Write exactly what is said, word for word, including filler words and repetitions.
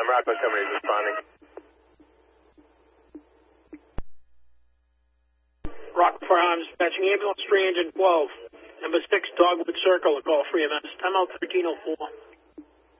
Rockland Company is responding. Rockland Firearms dispatching ambulance three engine twelve. Number six, Dogwood Circle, a call for E M S. Time out thirteen oh four.